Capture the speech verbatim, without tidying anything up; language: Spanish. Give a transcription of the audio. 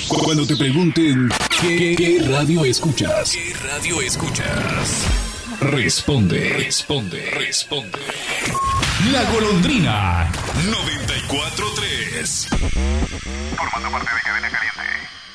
Cuando te pregunten ¿qué, qué radio escuchas? ¿Qué radio escuchas? Responde, responde, responde. La Golondrina. noventa y cuatro tres. Formando parte de Cadena Caliente.